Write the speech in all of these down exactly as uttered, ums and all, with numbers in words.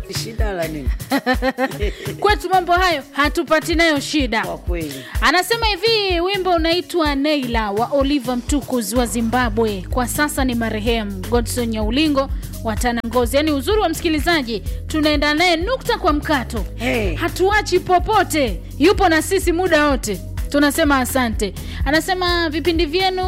Shida la nini? Kwetu mambo hayo hatupati nayo shida. Kwa kweli. Anasema hivi, wimbo unaitwa Neila wa Oliver Mtukuz wa Zimbabwe. Kwa sasa ni marehemu Godson Nyaulingo wa Tanangozi. Yaani uzuri wa msikilizaji, tunaenda naye nukta kwa mkato. Hey. Hatuachi popote. Yupo na sisi muda wote. Tunasema asante. Anasema vipindi vyenu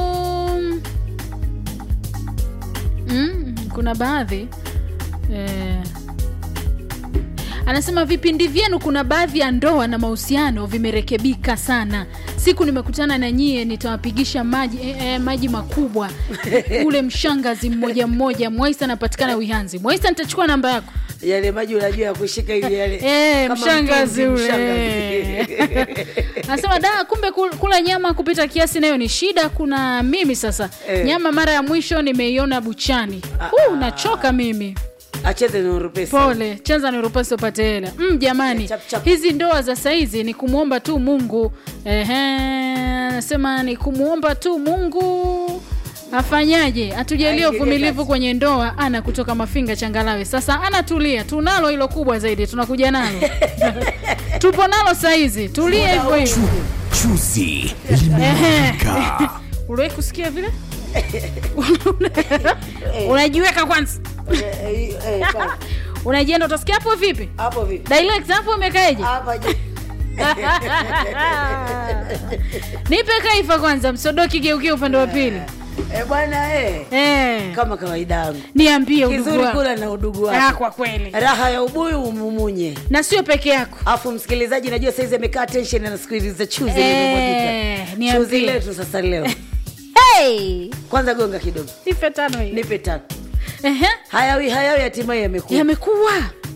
mm, kuna baadhi eh Anasema vipindi vyenu kuna baadhi ya ndoa na mahusiano vimerekebika sana. Siku nimekutana na nyie nitawapigisha maji eh, eh, maji makubwa. Ule mshangazi mmoja mmoja. Mwaisa anapatikana Wihanzi. Mwaisa nitachukua namba yako. Yale maji unajua ya kushika hivi yale. Eh, mshangazi ule. Anasema da, kumbe kula nyama kupita kiasi nayo ni shida. Kuna mimi sasa. Eh. Nyama mara ya mwisho nimeiona buchani. Uh, nachoka mimi. Acheze Nuru Pesa. Pole, chanza Nuru Pesa upate hela. Mm, jamani, chap, chap. Hizi ndoa za saizi ni kumuomba tu Mungu. Ehe, nasema ni kumuomba tu Mungu. Afanyaje? Atujalie uvumilivu kwenye ndoa. Ana kutoka Mafinga Changalawe. Sasa anatulia. Tunalo hilo kubwa zaidi. Tunakuja nalo. Tupo nalo saizi. Tulia hivyo hivyo. Chuzi limeamka. Uliwahi kusikia vile? Unajiweka kwanza. Unajienda utasikia hapo vipi? Hapo vipi? Dialect hapo umekaeje? Hapa je. Nipe kaifa kwanza, msodoki geukie upande wa pili. Eh bwana eh. Eh. Kama kawaida yangu. Niambie udugu wako. Kizuri kula na udugu wako. Ah, kwa kweli. Raha ya ubuyu umumunye. Na sio peke yako. Afu msikilizaji najua saizi amekaa tension na sikiliza chuzi eh, limemwagika. Chuzi letu sasa leo. Hey! Kwanza gonga kidogo. Nipe tano hii. Nipe tano. Ehe. Hayawi hayawi hatimaye yamekuwa. Yamekuwa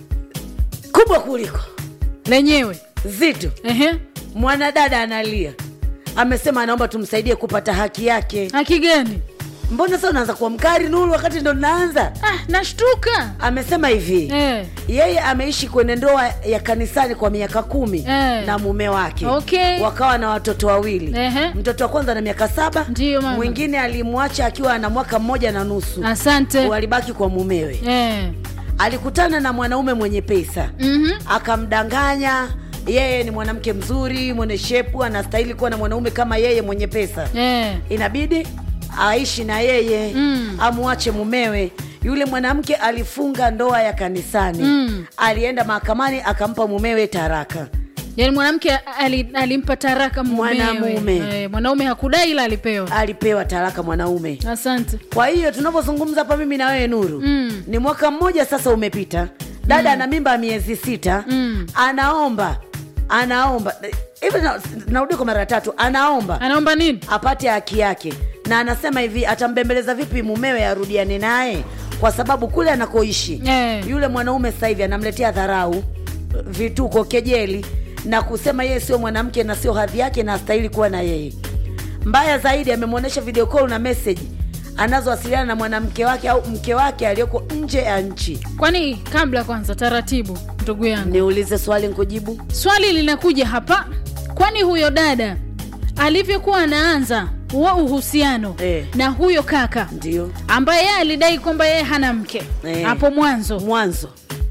kubwa kuliko lenyewe. Zito. Ehe. Mwanadada analia. Amesema anaomba tumsaidie kupata haki yake. Haki gani? Mbona sasa unaanza kuwa mkari Nuru wakati ndo naanza? Ah, nashtuka. Amesema hivi. Eh. Yeye ameishi kwenye ndoa ya kanisani kwa miaka kumi eh. na mume wake. Okay. Wakawa na watoto wawili. Eh. Mtoto wa kwanza na miaka saba. Ndiyo, mama. Mwingine alimwacha akiwa na mwaka mmoja na nusu. Asante. Walibaki kwa mumewe. Eh. Alikutana na mwanaume mwenye pesa. Mhm. Akamdanganya yeye ni mwanamke mzuri, mwenye shepu, anastahili kuwa na mwanaume kama yeye mwenye pesa. Eh. Inabidi aishi na yeye, mm. amuache mumewe. Yule mwanamke alifunga ndoa ya kanisani. Mm. Alienda mahakamani akampa mumewe taraka. Yaani mwanamke alimpa taraka mumewe. Mwanamume. Eh, mwanaume hakudai ila alipewa. Alipewa taraka mwanaume. Asante. Kwa hiyo tunapozungumza hapa mimi na wewe Nuru, mm. ni mwaka mmoja sasa umepita. Dada mm. ana mimba miezi sita. Mm. Anaomba anaomba hivi na, narudi kwa mara tatu, anaomba anaomba nini? Apate haki yake. Na anasema hivi atambembeleza vipi mumewe arudiane naye kwa sababu kule anakoishi yeah. yule mwanaume sasa hivi anamletea dharau, vituko, kejeli na kusema yeye sio mwanamke na sio hadhi yake na astahili kuwa na yeye. Mbaya zaidi amemwonyesha video call na message anazowasiliana na mwanamke wake au mke wake aliyoko nje ya nchi. Kwani kabla kwanza taratibu ndugu yangu. Niulize swali nikujibu. Swali linakuja hapa. Kwani huyo dada alivyokuwa anaanza wa uhusiano eh. na huyo kaka ndio ambaye yeye alidai kwamba yeye hana mke hapo eh. mwanzo mwanzo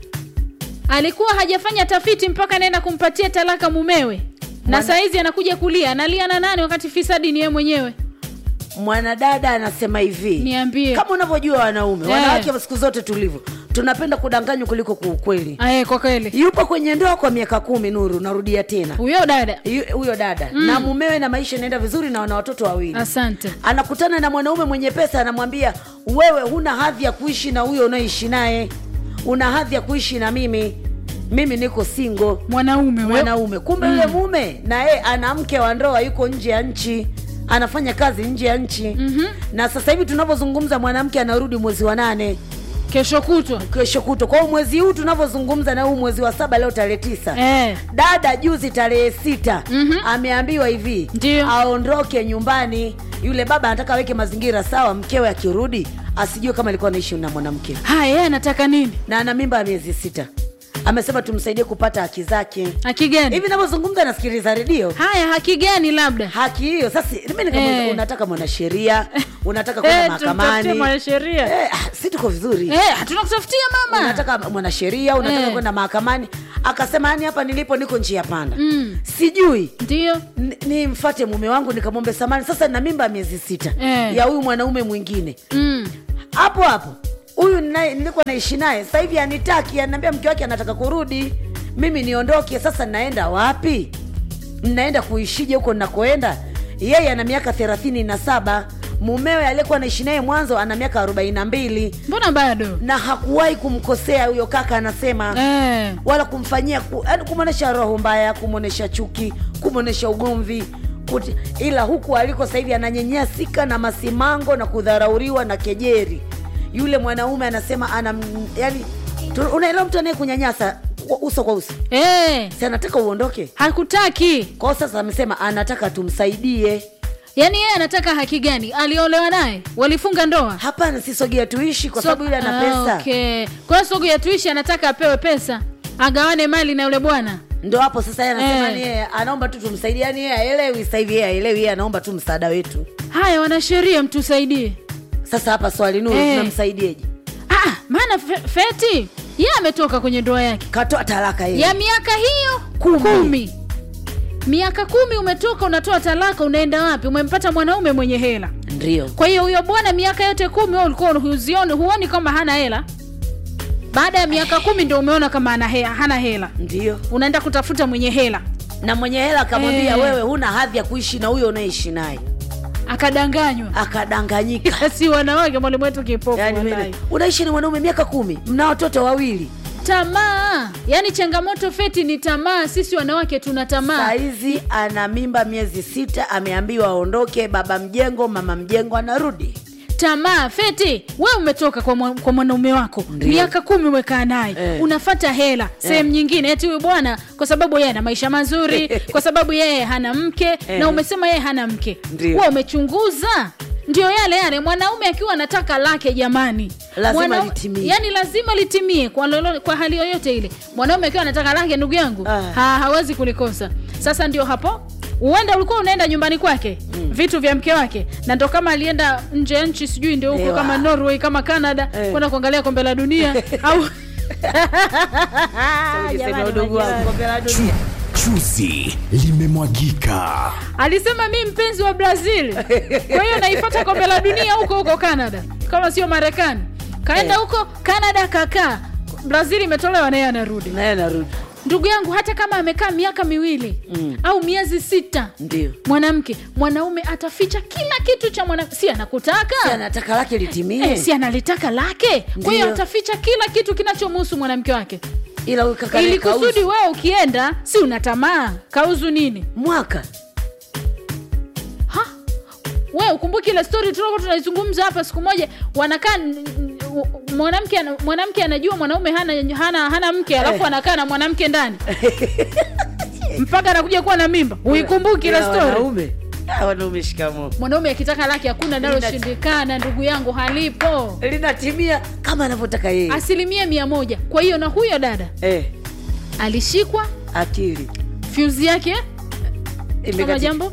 alikuwa hajafanya tafiti mpaka anaenda kumpatia talaka mumewe. Mwana... na saizi anakuja kulia, analia na nani wakati fisadi ni yeye mwenyewe? Mwanadada anasema hivi. Niambie. Kama unavyojua wanaume, yeah. wanawake siku zote tulivyo. Tunapenda kudanganywa kuliko kuukweli. Eh, kwa kweli. Yupo kwenye ndoa kwa miaka kumi Nuru, narudia tena. Huyo dada. Huyo dada. Mm. Na mumewe na maisha yanaenda vizuri na wana watoto wawili. Asante. Anakutana na mwanaume mwenye pesa anamwambia, "Wewe huna hadhi ya kuishi na huyo unaishi naye. Una hadhi ya kuishi na mimi. Mimi niko single." Mwanaume wewe. Mwanaume. Kumbe yule mm. mume na yeye ana mke wa ndoa yuko nje ya nchi. Anafanya kazi nje ya nchi. Mm-hmm. Na sasa hivi tunapozungumza mwanamke anarudi mwezi wa nane. Kesho kutwa. Kesho kutwa. Kwa mwezi huu tunavyozungumza na huu mwezi wa saba leo tarehe tisa. Eh. Dada juzi tarehe sita mm-hmm. ameambiwa hivi. Ndiyo. Aondoke nyumbani. Yule baba anataka aweke mazingira sawa, mkewe akirudi asijue kama alikuwa anaishi na mwanamke. Haya, yeye anataka nini? Na ana mimba ya miezi sita. amesema tumsaidie kupata haki zake. Haki gani? Hivi ninavyozungumza nasikiliza redio. Haya, haki gani labda? Haki hiyo sasa mimi nikamuuliza Eh. unataka mwanasheria, unataka kwenda Eh, mahakamani. tumtafutie mwanasheria. Eh, ah, si tuko vizuri. Eh, tunakutafutia mama. Unataka mwanasheria, unataka Eh. kwenda mahakamani. Akasema yani hapa nilipo niko njia panda. Mm. Sijui Ndio. N- nimfuate mume wangu nikamwombe samani. Sasa nina mimba miezi sita Eh. ya huyu mwanaume mwingine. Mm. Hapo hapo huyu ninaye- nilikuwa naishi naye sasa hivi anitaki, ananiambia mke wake anataka kurudi, mimi niondoke. Sasa naenda wapi? Naenda kuishije huko ninakoenda? Yeye ana miaka thelathini na saba, mumewe aliyekuwa anaishi naye mwanzo ana miaka arobaini na mbili, Mbona bado? na hakuwahi kumkosea huyo kaka, anasema Eh. wala kumfanyia ku, yani kumwonesha roho mbaya, kumwonesha chuki, kumwonesha ugomvi kuti, ila huku aliko sasa hivi ananyenyasika na masimango na kudharauriwa na kejeri. Yule mwanaume anasema ana yani, unaelewa mtu anayekunyanyasa kwa uso kwa uso, Eh. si anataka uondoke. Hakutaki. Kwa sasa amesema anataka tumsaidie. Yaani yeye anataka haki gani? Aliolewa naye? Walifunga ndoa? Hapana, sisogea tuishi kwa sababu yule ana pesa. Ah, okay. Kwa hiyo Sogo ya tuishi anataka apewe pesa, agawane mali na yule bwana. Ndio hapo sasa yeye anasema Eh. ni yeye anaomba tu tumsaidie, yani yeye haelewi sasa hivi, yeye haelewi, yeye anaomba tu msaada wetu. Haya, wanasheria mtusaidie. Sasa hapa swali Nuru, Eh. tunamsaidieje? Ah, maana fe, Feti yeye ametoka kwenye ndoa yake Katoa talaka yeye. ya miaka hiyo Kumi. kumi. Miaka kumi umetoka, unatoa talaka, unaenda wapi? Umempata mwanaume mwenye hela. Ndio. Kwa hiyo huyo bwana miaka yote kumi wewe ulikuwa huzioni, huoni kama hana hela. Baada ya miaka kumi ndio umeona kama ana hela, hana hela. Ndio. Unaenda kutafuta mwenye hela. Na mwenye hela akamwambia Eh. wewe huna hadhi ya kuishi na huyo unaishi naye. Akadanganywa. Akadanganyika. Si wanawake mwalimu wetu kipofu Yaani wallahi. mimi unaishi na mwanaume miaka kumi, mna watoto wawili. Tamaa. Yaani changamoto Feti ni tamaa, sisi wanawake tuna tamaa. Saizi ana mimba miezi sita, ameambiwa aondoke, baba mjengo, mama mjengo anarudi. Tamaa Feti, wewe umetoka kwa, mwa, kwa mwanaume wako Ndio. miaka kumi umekaa naye Eh. unafata hela sehemu nyingine, eti huyu bwana kwa sababu yeye ana maisha mazuri kwa sababu yeye hana mke na umesema yeye hana mke, Ndio. wewe umechunguza? Ndio yale yale, mwanaume akiwa anataka lake jamani, Lazima litimie. yani lazima litimie kwa, lolo, kwa hali yoyote ile. Mwanaume akiwa anataka lake, ndugu yangu, Ah. ha, hawezi kulikosa. Sasa ndio hapo uenda ulikuwa unaenda nyumbani kwake, mm. vitu vya mke wake, na ndo kama alienda nje ya nchi, sijui ndio huko Ewa. kama Norway kama Canada Eh. kwenda kuangalia kombe la dunia au Sema Jamani, udugu wangu, majirani. kombe la dunia. Chuzi limemwagika. alisema mi mpenzi wa Brazil, kwa hiyo naifuata kombe la dunia huko huko Canada, kama sio Marekani. Kaenda Eh. huko Canada kakaa, Brazil imetolewa naye anarudi. Naye anarudi. Ndugu yangu, hata kama amekaa miaka miwili Mm. au miezi sita, Ndio. mwanamke mwanaume ataficha kila kitu cha mwanamke, si anakutaka Si anataka lake litimie. eh, si analitaka lake, kwa hiyo Ndio. ataficha kila kitu kinachomhusu mwanamke wake, Ila huyu kaka ili naye kauzu. kusudi wewe ukienda, si una tamaa. Kauzu nini? Mwaka. Ha? Wewe ukumbuki ile story tulikuwa tunaizungumza hapa siku moja, wanakaa n- n- mwanamke ana- mwanamke anajua mwanaume hana hana hana mke, alafu Eh. anakaa na mwanamke ndani mpaka anakuja kuwa na mimba. Uikumbuki ile Ila story? Wanaume. Ah, wanaume shikamo. Mwanaume akitaka lake hakuna naloshindikana, ndugu yangu, halipo Linatimia kama anavyotaka yeye. asilimia mia moja. Kwa hiyo na huyo dada Eh, alishikwa akili. fuse yake kama Imekatika. jambo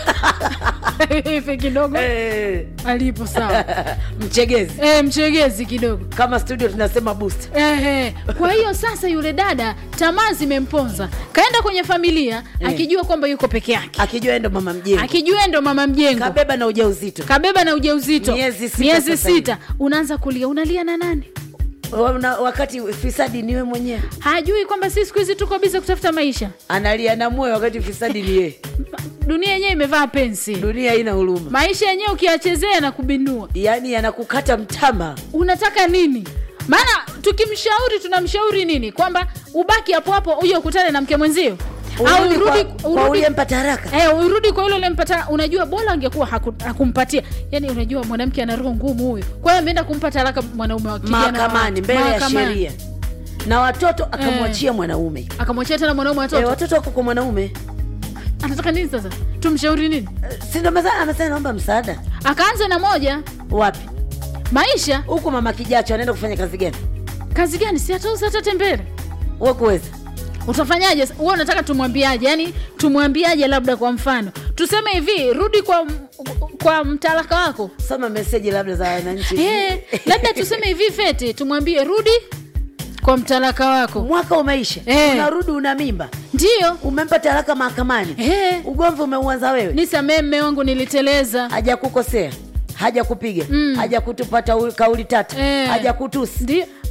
hivi kidogo Eh, alipo sawa, mchegezi. e, mchegezi kidogo. Kama studio tunasema boost. Ehe. Kwa hiyo sasa yule dada tamaa zimemponza, kaenda kwenye familia Eh. akijua kwamba yuko peke yake, Akijua ndo mama mjengo. akijua ndo mama mjengo, Kabeba na ujauzito. kabeba na ujauzito Miezi sita miezi sasa sita. Unaanza kulia, unalia na nani? Wana, wakati fisadi niwe mwenyewe. Hajui kwamba sisi siku hizi tuko bize kutafuta maisha. Analia na moyo wakati fisadi ni yeye. Dunia yenyewe imevaa pensi, Dunia haina huruma. maisha yenyewe ukiyachezea na kubinua. Yaani anakukata mtama. Unataka nini? Maana tukimshauri tunamshauri nini? Kwamba ubaki hapo hapo uje ukutane na mke mwenzio, au Urudi urudi kwa, kwa uliyempata haraka. Eh, urudi kwa yule ulempata. Unajua bora angekuwa haku, hakumpatia. Yaani unajua mwanamke ana roho ngumu huyo. Kwa hiyo ameenda kumpa talaka mwanaume wa kijana Mahakamani mbele ya sheria. Na watoto akamwachia mwanaume. Akamwachia tena mwanaume watoto. Eh, watoto wako kwa mwanaume. Anataka nini sasa? Tumshauri nini? Eh, Si ndo meza anasema naomba msaada. Akaanza na moja, Wapi? maisha. Huko mama Kijacho anaenda kufanya kazi gani? Kazi gani? Si atauza hata tembele. wewe kuweza. Utafanyaje? Wewe unataka tumwambiaje? Yaani tumwambiaje labda kwa mfano? Tuseme hivi, rudi kwa kwa mtalaka wako. Soma message labda za wananchi. Eh, labda tuseme hivi Feti, tumwambie rudi kwa mtalaka wako. Mwaka umeisha. Eh. Unarudi una mimba. Ndio. Umempa talaka mahakamani. Eh. Ugomvi umeuanza wewe. Nisamee mume wangu niliteleza. Haja kukosea. Haja kupiga. Mm. Haja kutupata kauli tata. Eh. Haja kutusi. Ndio.